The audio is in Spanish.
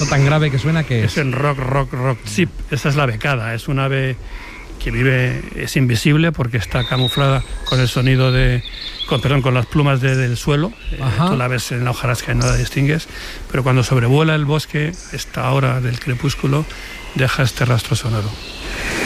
Eso tan grave que suena, que es el rock chip. Esa es la becada, es un ave que es invisible porque está camuflada con el sonido con las plumas del suelo. Tú la ves en la hojarasca y no la distingues, pero cuando sobrevuela el bosque, esta hora del crepúsculo, deja este rastro sonoro.